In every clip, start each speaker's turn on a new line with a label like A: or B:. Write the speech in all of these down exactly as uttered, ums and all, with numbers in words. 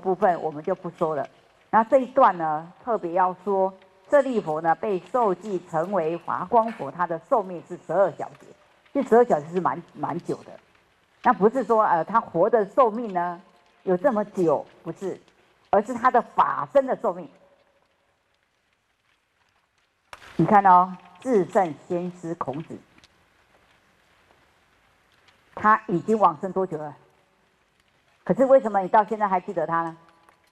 A: 部分我们就不说了。然后这一段呢，特别要说，舍利佛呢被受记成为华光佛，他的寿命是十二小节，这十二小节是蛮蛮久的。那不是说呃他活的寿命呢有这么久，不是，而是他的法身的寿命。你看哦，至圣先师孔子，他已经往生多久了？可是为什么你到现在还记得他呢？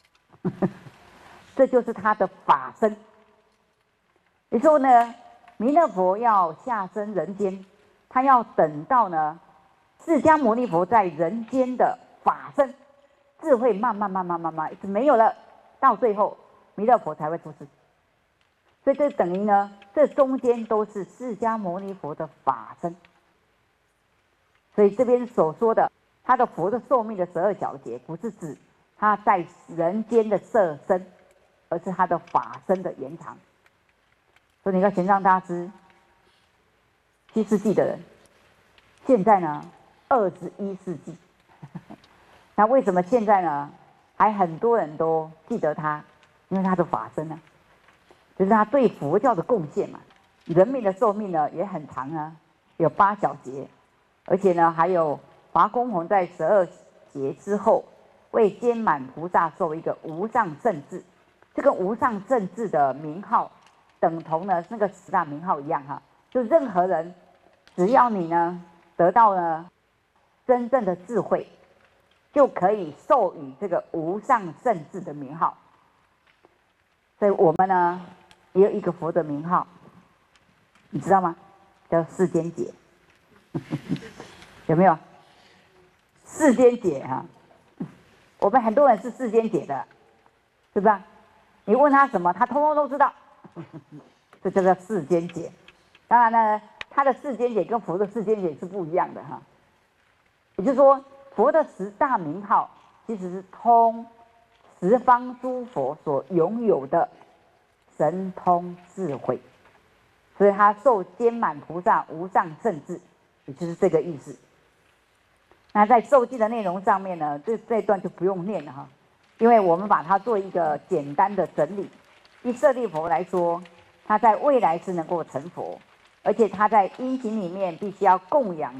A: 这就是他的法身。你说呢？弥勒佛要下生人间，他要等到呢，释迦牟尼佛在人间的法身智慧慢慢慢慢慢慢一直没有了，到最后弥勒佛才会出世。所以这等于呢，这中间都是释迦牟尼佛的法身。所以这边所说的他的佛的寿命的十二小节，不是指他在人间的色身，而是他的法身的延长。所以你看玄奘大师，七世纪的人，现在呢二十一世纪，那为什么现在呢还很多人都记得他？因为他的法身呢，就是他对佛教的贡献嘛。人命的寿命呢也很长啊，有八小节，而且呢还有华光佛在十二节之后，为坚满菩萨授一个无上正智。这个无上正智的名号，等同呢那个十大名号一样哈，就任何人只要你呢得到了真正的智慧，就可以授予这个无上正智的名号。所以我们呢也有一个佛的名号，你知道吗？叫世间解。有没有？世间解哈、啊，我们很多人是世间解的，是不是？你问他什么，他通通都知道，这叫做世间解。当然呢，他的世间解跟佛的世间解是不一样的哈。也就是说，佛的十大名号其实是通十方诸佛所拥有的神通智慧，所以他受坚满菩萨无上正智，也就是这个意思。那在受记的内容上面呢，这这一段就不用念了哈，因为我们把它做一个简单的整理。以舍利佛来说，他在未来是能够成佛，而且他在因行里面必须要供养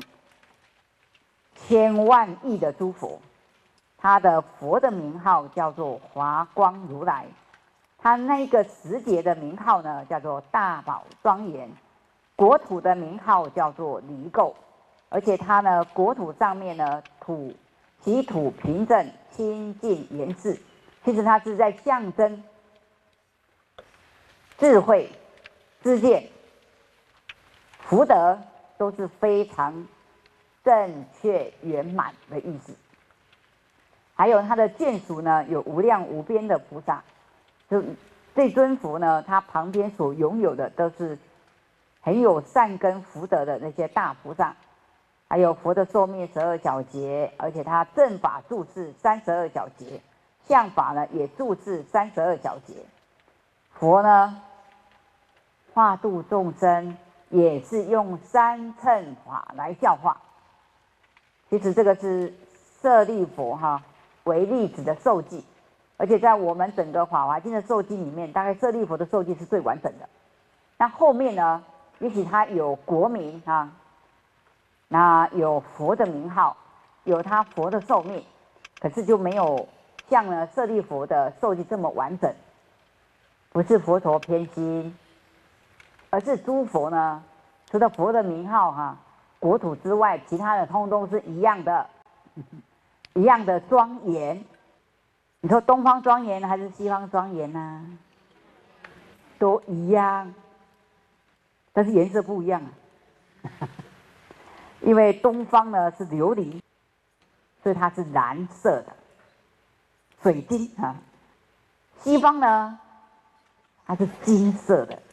A: 千万亿的诸佛。他的佛的名号叫做华光如来，他那个时节的名号呢叫做大宝庄严，国土的名号叫做离垢。而且它呢，国土上面呢，土其土平正清净严饰，其实它是在象征智慧、知见、福德都是非常正确圆满的意思。还有它的眷属呢，有无量无边的菩萨，就这尊佛呢，它旁边所拥有的都是很有善根福德的那些大菩萨。还有佛的寿命十二小节，而且他正法住世三十二小节，相法呢也住世三十二小节。佛呢化度众生也是用三乘法来教化。其实这个是舍利佛哈为例子的受记，而且在我们整个法华经的受记里面，大概舍利佛的受记是最完整的。那后面呢，也许他有国名啊。那有佛的名号，有他佛的寿命，可是就没有像呢舍利佛的受记这么完整。不是佛陀偏心，而是诸佛呢，除了佛的名号哈、啊，国土之外，其他的通通是一样的，一样的庄严。你说东方庄严还是西方庄严呢、啊？都一样，但是颜色不一样啊。因为东方呢是琉璃，所以它是蓝色的水晶啊。西方呢，它是金色的。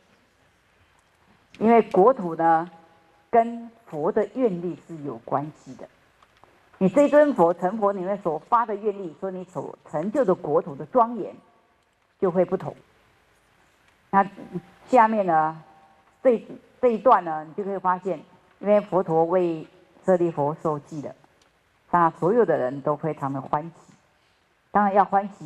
A: 因为国土呢，跟佛的愿力是有关系的。你这尊佛成佛里面所发的愿力，说你所成就的国土的庄严，就会不同。那下面呢，这这一段呢，你就可以发现。因为佛陀为舍利佛受记的，那所有的人都非常的欢喜。 当然要欢喜。